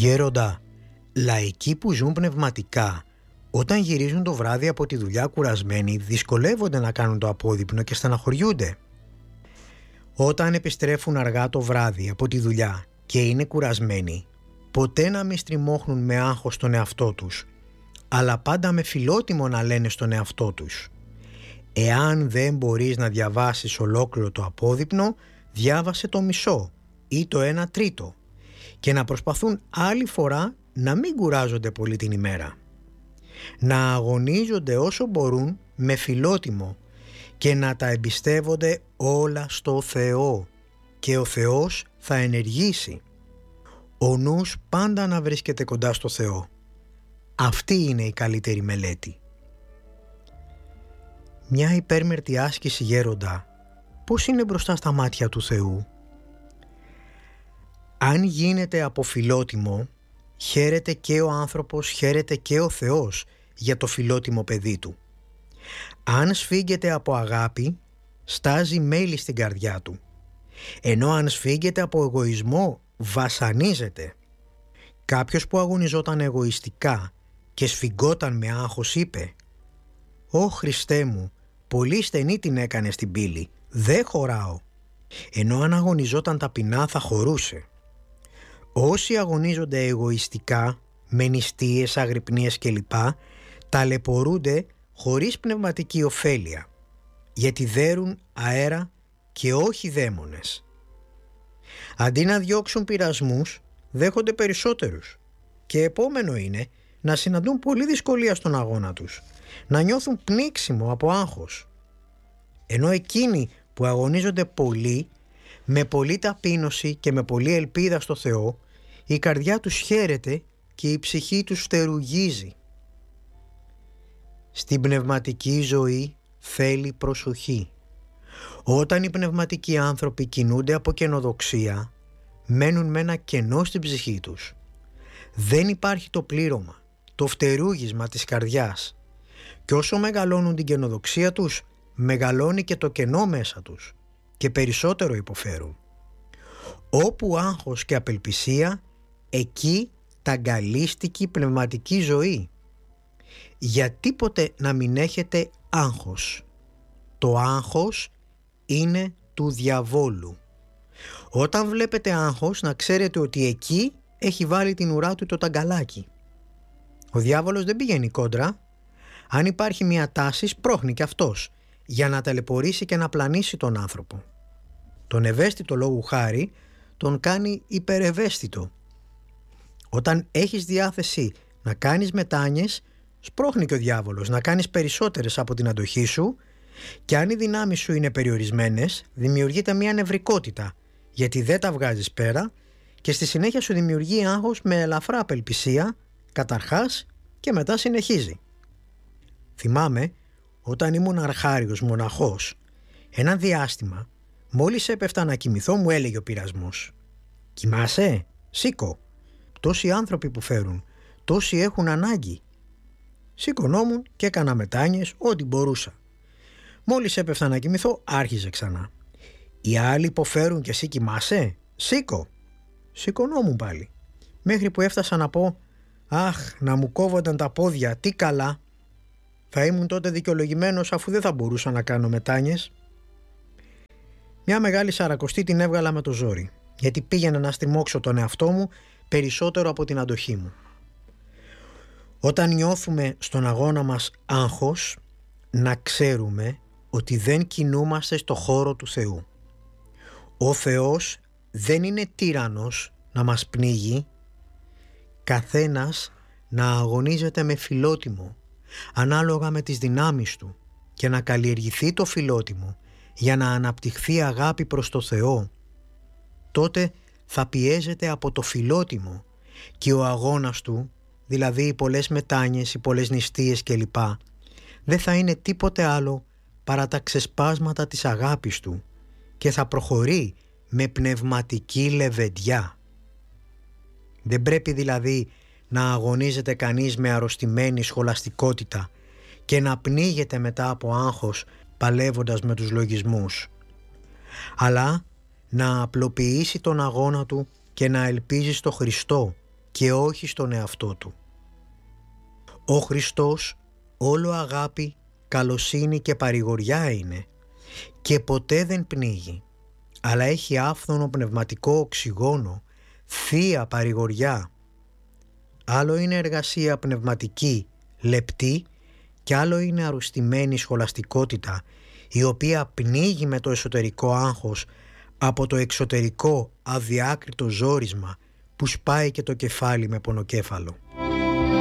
Γέροντα, λαϊκοί που ζουν πνευματικά, όταν γυρίζουν το βράδυ από τη δουλειά κουρασμένοι, δυσκολεύονται να κάνουν το απόδειπνο και στεναχωριούνται. Όταν επιστρέφουν αργά το βράδυ από τη δουλειά και είναι κουρασμένοι, ποτέ να μην στριμώχνουν με άγχος τον εαυτό τους, αλλά πάντα με φιλότιμο να λένε στον εαυτό τους: εάν δεν μπορείς να διαβάσεις ολόκληρο το απόδειπνο, διάβασε το μισό ή το 1/3, και να προσπαθούν άλλη φορά να μην κουράζονται πολύ την ημέρα. Να αγωνίζονται όσο μπορούν με φιλότιμο και να τα εμπιστεύονται όλα στο Θεό, και ο Θεός θα ενεργήσει. Ο νους πάντα να βρίσκεται κοντά στο Θεό. Αυτή είναι η καλύτερη μελέτη. Μια υπέρμερτη άσκηση, γέροντα, πώς είναι μπροστά στα μάτια του Θεού? Αν γίνεται από φιλότιμο, χαίρεται και ο άνθρωπος, χαίρεται και ο Θεός για το φιλότιμο παιδί του. Αν σφίγγεται από αγάπη, στάζει μέλι στην καρδιά του. Ενώ αν σφίγγεται από εγωισμό, βασανίζεται. Κάποιος που αγωνιζόταν εγωιστικά και σφιγγόταν με άγχος είπε: «Ω Χριστέ μου, πολύ στενή την έκανε στην πύλη, δεν χωράω». Ενώ αν αγωνιζόταν ταπεινά θα χωρούσε. Όσοι αγωνίζονται εγωιστικά, με νηστείες, αγρυπνίες κλπ, ταλαιπωρούνται χωρίς πνευματική ωφέλεια, γιατί δέρουν αέρα και όχι δαίμονες. Αντί να διώξουν πειρασμούς, δέχονται περισσότερους, και επόμενο είναι να συναντούν πολλή δυσκολία στον αγώνα τους, να νιώθουν πνίξιμο από άγχος. Ενώ εκείνοι που αγωνίζονται πολύ, με πολλή ταπείνωση και με πολλή ελπίδα στο Θεό, η καρδιά τους χαίρεται και η ψυχή τους φτερουγίζει. Στην πνευματική ζωή θέλει προσοχή. Όταν οι πνευματικοί άνθρωποι κινούνται από καινοδοξία, μένουν με ένα κενό στην ψυχή τους. Δεν υπάρχει το πλήρωμα, το φτερούγισμα της καρδιάς, και όσο μεγαλώνουν την καινοδοξία τους, μεγαλώνει και το κενό μέσα τους και περισσότερο υποφέρουν. Όπου άγχος και απελπισία, εκεί ταγκαλίστικη πνευματική ζωή. Για τίποτε να μην έχετε άγχος. Το άγχος είναι του διαβόλου. Όταν βλέπετε άγχος, να ξέρετε ότι εκεί έχει βάλει την ουρά του το ταγκαλάκι. Ο διάβολος δεν πηγαίνει κόντρα. Αν υπάρχει μια τάση, σπρώχνει κι αυτός για να ταλαιπωρήσει και να πλανήσει τον άνθρωπο. Τον ευαίσθητο λόγου χάρη τον κάνει υπερευαίσθητο. Όταν έχεις διάθεση να κάνεις μετάνοιες, σπρώχνει και ο διάβολος να κάνεις περισσότερες από την αντοχή σου, και αν οι δυνάμεις σου είναι περιορισμένες, δημιουργείται μια νευρικότητα, γιατί δεν τα βγάζεις πέρα, και στη συνέχεια σου δημιουργεί άγχος με ελαφρά απελπισία, καταρχάς, και μετά συνεχίζει. Θυμάμαι, όταν ήμουν αρχάριος μοναχός, ένα διάστημα, μόλις έπεφτα να κοιμηθώ, μου έλεγε ο πειρασμός: «Κοιμάσαι, σήκω. Τόσοι άνθρωποι που φέρουν, τόσοι έχουν ανάγκη». Σηκωνόμουν και έκανα μετάνοιες ό,τι μπορούσα. Μόλις έπεφτα να κοιμηθώ, άρχιζε ξανά: «Οι άλλοι υποφέρουν και εσύ κοιμάσαι, σήκω». Σηκωνόμουν πάλι, μέχρι που έφτασα να πω: «Αχ, να μου κόβονταν τα πόδια, τι καλά». Θα ήμουν τότε δικαιολογημένος, αφού δεν θα μπορούσα να κάνω μετάνοιες. Μια μεγάλη σαρακοστή την έβγαλα με το ζόρι, γιατί πήγαινα να στριμώξω τον εαυτό μου περισσότερο από την αντοχή μου. Όταν νιώθουμε στον αγώνα μας άγχος, να ξέρουμε ότι δεν κινούμαστε στο χώρο του Θεού. Ο Θεός δεν είναι τύραννος να μας πνίγει. Καθένας να αγωνίζεται με φιλότιμο, ανάλογα με τις δυνάμεις του, και να καλλιεργηθεί το φιλότιμο για να αναπτυχθεί αγάπη προς το Θεό. Τότε θα πιέζεται από το φιλότιμο, και ο αγώνας του, δηλαδή οι πολλές μετάνοιες, οι πολλές νηστείες κλπ, δεν θα είναι τίποτε άλλο παρά τα ξεσπάσματα της αγάπης του, και θα προχωρεί με πνευματική λεβεντιά. Δεν πρέπει δηλαδή να αγωνίζεται κανείς με αρρωστημένη σχολαστικότητα και να πνίγεται μετά από άγχος παλεύοντας με τους λογισμούς, αλλά να απλοποιήσει τον αγώνα του και να ελπίζει στο Χριστό, και όχι στον εαυτό του. Ο Χριστός όλο αγάπη, καλοσύνη και παρηγοριά είναι και ποτέ δεν πνίγει, αλλά έχει άφθονο πνευματικό οξυγόνο, θεία παρηγοριά. Άλλο είναι εργασία πνευματική, λεπτή, και άλλο είναι αρρωστημένη σχολαστικότητα, η οποία πνίγει με το εσωτερικό άγχος από το εξωτερικό αδιάκριτο ζόρισμα που σπάει και το κεφάλι με πονοκέφαλο.